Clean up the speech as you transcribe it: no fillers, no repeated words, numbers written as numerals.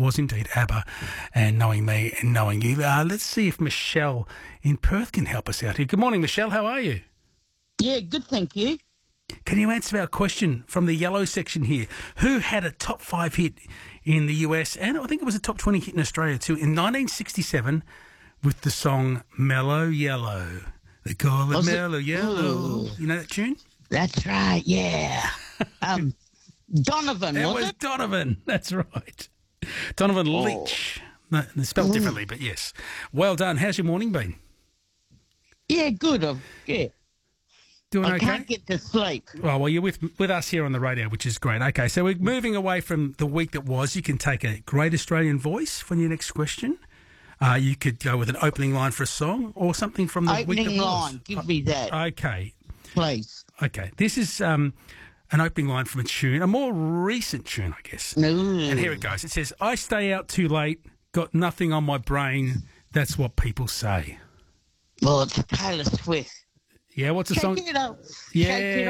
was indeed ABBA and Knowing Me and Knowing You. Let's see if Michelle in Perth can help us out here. Good morning, Michelle. How are you? Yeah, good, thank you. Can you answer our question from the yellow section here? Who had a top 5 hit in the US, and I think it was a top 20 hit in Australia too, in 1967 with the song Mellow Yellow? They call it Mellow Yellow. You know that tune? That's right, yeah. Donovan, It was was it? Donovan. That's right. Donovan Leach. No, it's spelled differently, but yes. Well done. How's your morning been? Yeah, good. Doing I okay? can't get to sleep. Oh, well, you're with us here on the radio, which is great. Okay, so we're moving away from the week that was. You can take a great Australian voice for your next question. You could go with an opening line for a song or something from the week that Opening was. line, give me that, Okay. please. Okay. This is an opening line from a tune, a more recent tune, I guess. Ooh. And here it goes. It says, I stay out too late, got nothing on my brain. That's what people say. Well, it's Taylor Swift. Yeah, what's the song? Shake it up. Yeah. Shake it